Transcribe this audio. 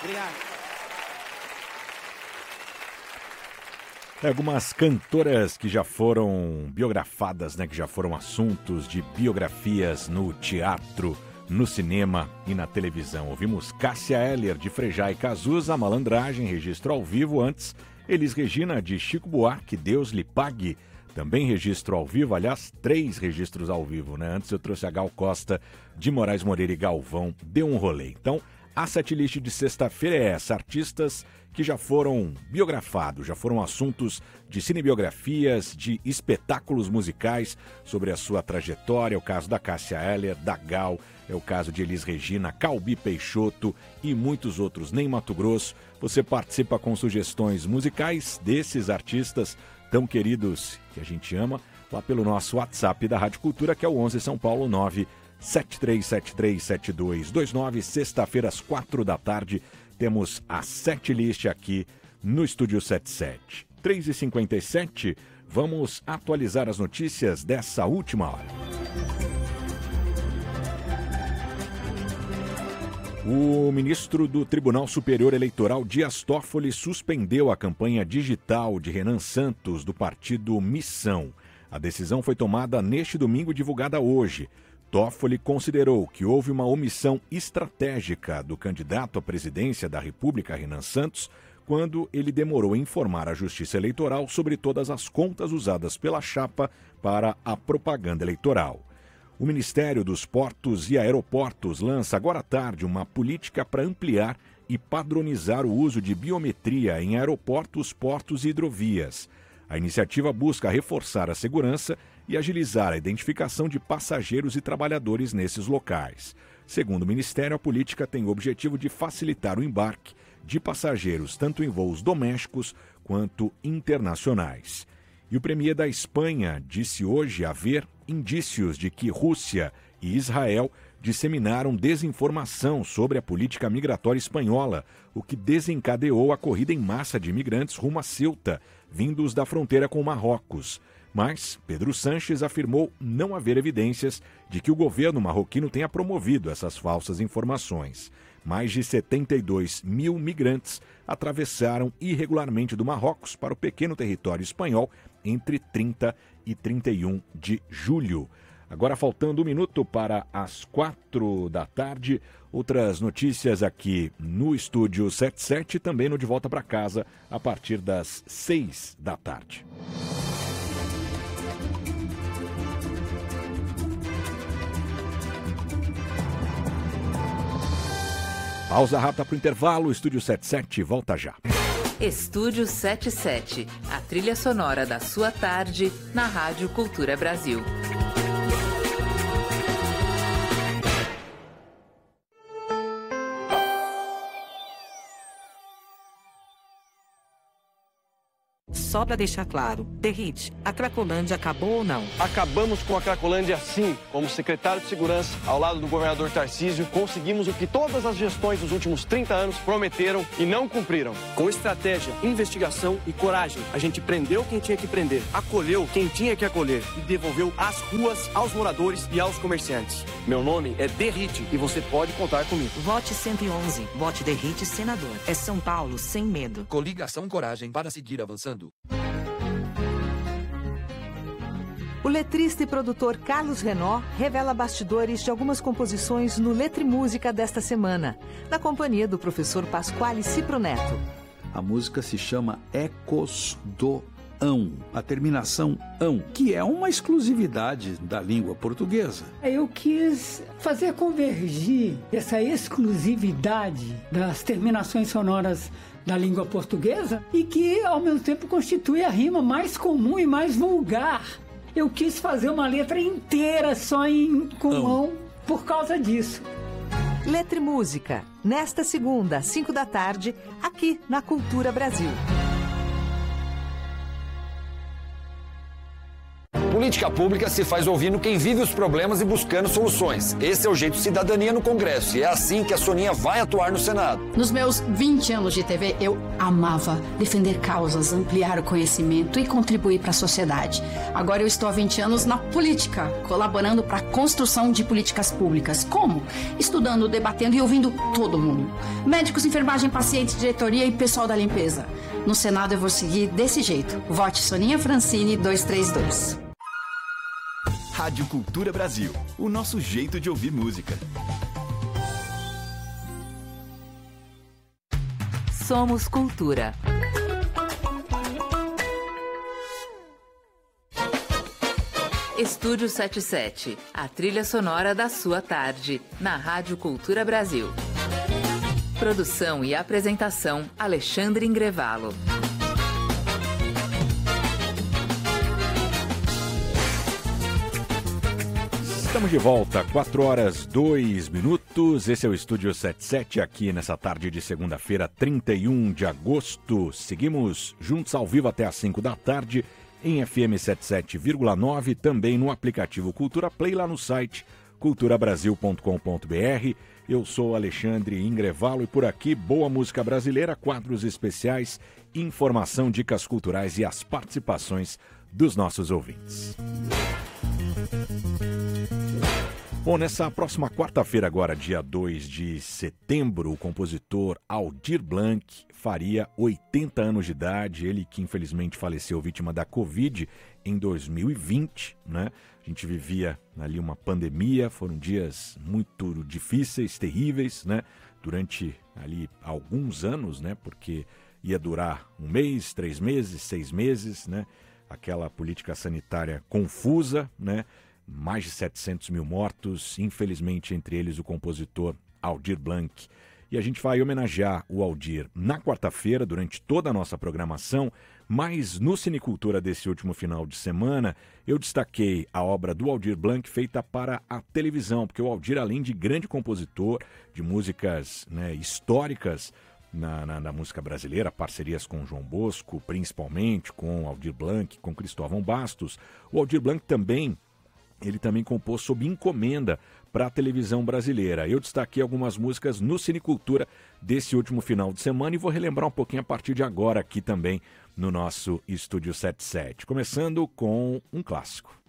Obrigado. Algumas cantoras que já foram biografadas, né, que já foram assuntos de biografias no teatro, no cinema e na televisão. Ouvimos Cássia Eller, de Frejá e Cazuza, Malandragem, registro ao vivo. Antes, Elis Regina, de Chico Buarque, Deus lhe pague, também registro ao vivo. Aliás, 3 registros ao vivo, né? Antes eu trouxe a Gal Costa, de Moraes Moreira e Galvão, Deu um Rolê. Então, a setlist de sexta-feira é essa: artistas que já foram biografados, já foram assuntos de cinebiografias, de espetáculos musicais sobre a sua trajetória. É o caso da Cássia Eller, da Gal, é o caso de Elis Regina, Calbi Peixoto e muitos outros. Nem Mato Grosso. Você participa com sugestões musicais desses artistas tão queridos que a gente ama, lá pelo nosso WhatsApp da Rádio Cultura, que é o 11 São Paulo 973737229. Sexta-feira, às 4 da tarde, temos a setlist aqui no Estúdio 77. 3h57, vamos atualizar as notícias dessa última hora. O ministro do Tribunal Superior Eleitoral, Dias Toffoli, suspendeu a campanha digital de Renan Santos, do partido Missão. A decisão foi tomada neste domingo e divulgada hoje. Toffoli considerou que houve uma omissão estratégica do candidato à presidência da República, Renan Santos, quando ele demorou a informar a Justiça Eleitoral sobre todas as contas usadas pela chapa para a propaganda eleitoral. O Ministério dos Portos e Aeroportos lança agora à tarde uma política para ampliar e padronizar o uso de biometria em aeroportos, portos e hidrovias. A iniciativa busca reforçar a segurança e agilizar a identificação de passageiros e trabalhadores nesses locais. Segundo o Ministério, a política tem o objetivo de facilitar o embarque de passageiros tanto em voos domésticos quanto internacionais. E o premier da Espanha disse hoje haver indícios de que Rússia e Israel disseminaram desinformação sobre a política migratória espanhola, o que desencadeou a corrida em massa de imigrantes rumo a Ceuta, vindos da fronteira com Marrocos. Mas Pedro Sánchez afirmou não haver evidências de que o governo marroquino tenha promovido essas falsas informações. Mais de 72 mil migrantes atravessaram irregularmente do Marrocos para o pequeno território espanhol entre 30 e 31 de julho. Agora, faltando 1 minuto para as 4 da tarde, outras notícias aqui no Estúdio 77 e também no De Volta para Casa a partir das 6 da tarde. Pausa rápida para o intervalo, Estúdio 77 volta já. Estúdio 77, a trilha sonora da sua tarde na Rádio Cultura Brasil. Só para deixar claro, Derrite, a Cracolândia acabou ou não? Acabamos com a Cracolândia sim. Como secretário de Segurança, ao lado do governador Tarcísio, conseguimos o que todas as gestões dos últimos 30 anos prometeram e não cumpriram. Com estratégia, investigação e coragem, a gente prendeu quem tinha que prender, acolheu quem tinha que acolher e devolveu as ruas aos moradores e aos comerciantes. Meu nome é Derrite e você pode contar comigo. Vote 111, vote Derrite senador. É São Paulo sem medo. Coligação Coragem para seguir avançando. O letrista e produtor Carlos Renaud revela bastidores de algumas composições no Letra e Música desta semana, na companhia do professor Pasquale Cipro Neto. A música se chama Ecos do ão, a terminação ão, que é uma exclusividade da língua portuguesa. Eu quis fazer convergir essa exclusividade das terminações sonoras da língua portuguesa e que, ao mesmo tempo, constitui a rima mais comum e mais vulgar. Eu quis fazer uma letra inteira só com ão por causa disso. Letra e Música, nesta segunda, às 5 da tarde, aqui na Cultura Brasil. Política pública se faz ouvindo quem vive os problemas e buscando soluções. Esse é o jeito cidadania no Congresso e é assim que a Soninha vai atuar no Senado. Nos meus 20 anos de TV, eu amava defender causas, ampliar o conhecimento e contribuir para a sociedade. Agora eu estou há 20 anos na política, colaborando para a construção de políticas públicas. Como? Estudando, debatendo e ouvindo todo mundo. Médicos, enfermagem, pacientes, diretoria e pessoal da limpeza. No Senado eu vou seguir desse jeito. Vote Soninha Francini 232. Rádio Cultura Brasil, o nosso jeito de ouvir música. Somos Cultura. Estúdio 77, a trilha sonora da sua tarde, na Rádio Cultura Brasil. Produção e apresentação, Alexandre Ingrevalo. Estamos de volta, 4h02. Esse é o Estúdio 77, aqui nessa tarde de segunda-feira, 31 de agosto. Seguimos juntos ao vivo até às 5 da tarde, em FM 77,9, também no aplicativo Cultura Play, lá no site culturabrasil.com.br. Eu sou Alexandre Ingrevalo e por aqui, boa música brasileira, quadros especiais, informação, dicas culturais e as participações dos nossos ouvintes. Bom, nessa próxima quarta-feira agora, dia 2 de setembro, o compositor Aldir Blanc faria 80 anos de idade, ele que infelizmente faleceu vítima da Covid em 2020, né? A gente vivia ali uma pandemia, foram dias muito difíceis, terríveis, né? Durante ali alguns anos, né? Porque ia durar 1 mês, 3 meses, 6 meses, né? Aquela política sanitária confusa, né? Mais de 700 mil mortos, infelizmente entre eles o compositor Aldir Blanc. E a gente vai homenagear o Aldir na quarta-feira, durante toda a nossa programação, mas no Cinecultura desse último final de semana, eu destaquei a obra do Aldir Blanc feita para a televisão, porque o Aldir, além de grande compositor de músicas, né, históricas na música brasileira, parcerias com João Bosco, principalmente com Aldir Blanc, com Cristóvão Bastos, o Aldir Blanc também compôs sob encomenda para a televisão brasileira. Eu destaquei algumas músicas no Cinecultura desse último final de semana e vou relembrar um pouquinho a partir de agora aqui também no nosso Estúdio 77. Começando com um clássico.